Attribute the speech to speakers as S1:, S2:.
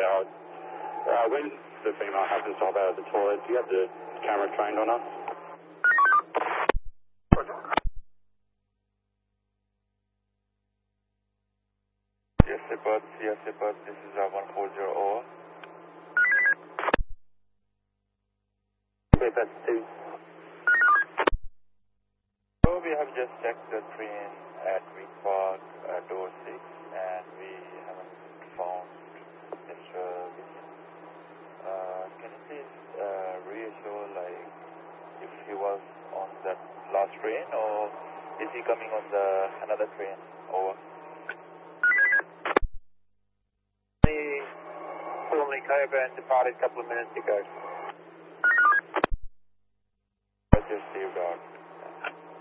S1: out. When the female happens to hop out of the toilet, do you have the camera trained on us?
S2: Yes, Shepard, this is 140 over.
S1: Okay, that's 2.
S2: So we have just checked the train at Green Park, door 6, and we haven't found Mr. Wilson. Can you please reassure, like, if he was on that last train, or is he coming on another train? Over.
S3: The Fulham Coburn departed a couple of minutes ago.